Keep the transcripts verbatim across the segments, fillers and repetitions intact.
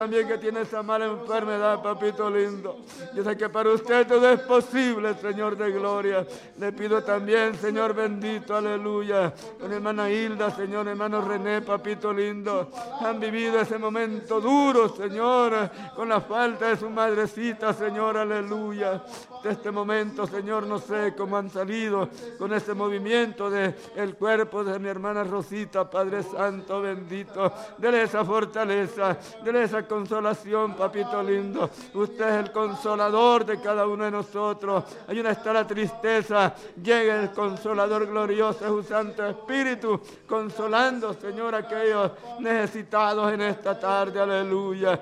También que tiene esa mala enfermedad, papito lindo. Yo sé que para usted todo es posible, Señor de gloria. Le pido también, Señor bendito, aleluya. Con hermana Hilda, Señor, hermano René, papito lindo. Han vivido ese momento duro, Señor, con la falta de su madrecita, Señor, aleluya. De este momento, Señor, no sé cómo han salido con ese movimiento del cuerpo de mi hermana Rosita, Padre Santo, bendito. Dele esa fortaleza, dele esa consolación, papito lindo. Usted es el consolador de cada uno de nosotros. Ahí donde está la tristeza, llegue el consolador glorioso, es un Santo Espíritu, consolando, Señor, a aquellos necesitados en esta tarde, aleluya.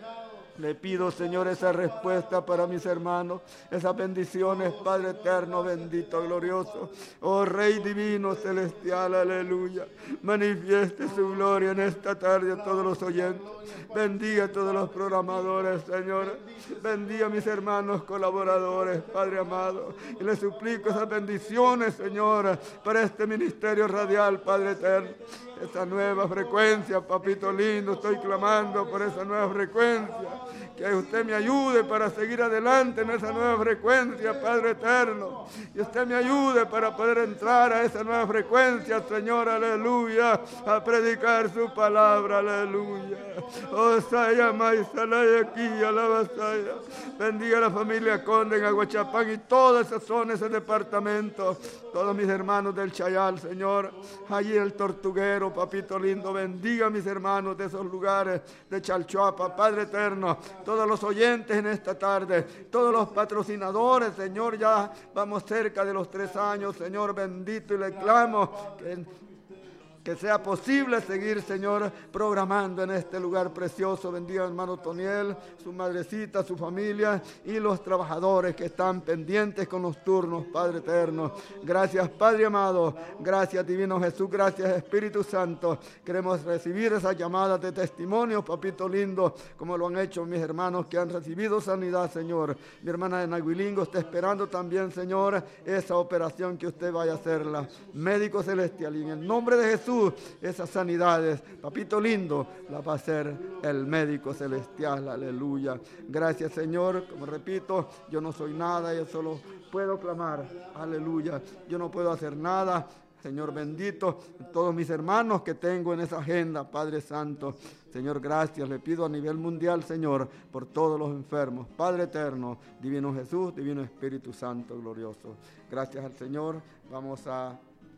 Le pido, Señor, esa respuesta para mis hermanos, esas bendiciones, Padre eterno, bendito, glorioso. Oh Rey divino, celestial, aleluya. Manifieste su gloria en esta tarde a todos los oyentes. Bendiga a todos los programadores, Señor. Bendiga a mis hermanos colaboradores, Padre amado. Y le suplico esas bendiciones, Señor, para este ministerio radial, Padre eterno. Esa nueva frecuencia, papito lindo, estoy clamando por esa nueva frecuencia. Que usted me ayude para seguir adelante en esa nueva frecuencia, Padre eterno. Y usted me ayude para poder entrar a esa nueva frecuencia, Señor, aleluya, a predicar su palabra, aleluya. Oh, Saya, Maisalaya, aquí, alabasaya. Bendiga a la familia Conde en Aguachapán y toda esa zona, ese departamento. Todos mis hermanos del Chayal, Señor. Allí el Tortuguero, papito lindo. Bendiga a mis hermanos de esos lugares de Chalchuapa, Padre eterno. Todos los oyentes en esta tarde, todos los patrocinadores, Señor, ya vamos cerca de los tres años, Señor bendito, y le clamo que... Que sea posible seguir, Señor, programando en este lugar precioso. Bendiga al hermano Toniel, su madrecita, su familia y los trabajadores que están pendientes con los turnos, Padre eterno. Gracias, Padre amado. Gracias, divino Jesús. Gracias, Espíritu Santo. Queremos recibir esas llamadas de testimonio, papito lindo, como lo han hecho mis hermanos que han recibido sanidad, Señor. Mi hermana de Naguilingo está esperando también, Señor, esa operación que usted vaya a hacerla. Médico celestial, y en el nombre de Jesús, esas sanidades, papito lindo, las va a hacer el médico celestial, aleluya. Gracias, Señor. Como repito, yo no soy nada, yo solo puedo clamar, aleluya. Yo no puedo hacer nada, Señor bendito. Todos mis hermanos que tengo en esa agenda, Padre Santo, Señor, gracias. Le pido a nivel mundial, Señor, por todos los enfermos. Padre eterno, divino Jesús, divino Espíritu Santo, glorioso. Gracias al Señor. Vamos a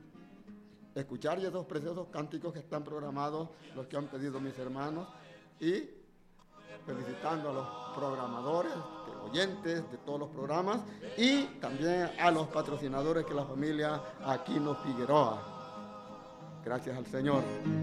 escuchar ya esos preciosos cánticos que están programados, los que han pedido mis hermanos, y felicitando a los programadores, oyentes de todos los programas, y también a los patrocinadores que la familia Aquino Figueroa. Gracias al Señor.